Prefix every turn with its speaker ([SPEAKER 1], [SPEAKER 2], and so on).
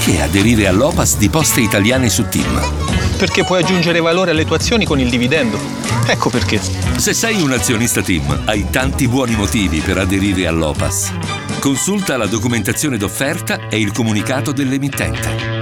[SPEAKER 1] Perché aderire all'Opas di Poste Italiane su TIM?
[SPEAKER 2] Perché puoi aggiungere valore alle tue azioni con il dividendo. Ecco perché.
[SPEAKER 1] Se sei un azionista TIM, hai tanti buoni motivi per aderire all'Opas. Consulta la documentazione d'offerta e il comunicato dell'emittente.